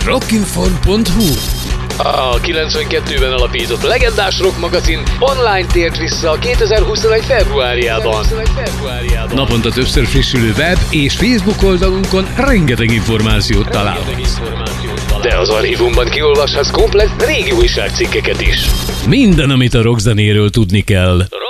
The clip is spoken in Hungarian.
Rockinform.hu. A 92-ben alapított legendás rock magazin online tért vissza a 2021 februárjában. Naponta többször frissülő web és Facebook oldalunkon rengeteg információt találhatsz. De az archívumban kiolvashatsz komplett régi újságcikkeket is. Minden, amit a rockzenéről tudni kell.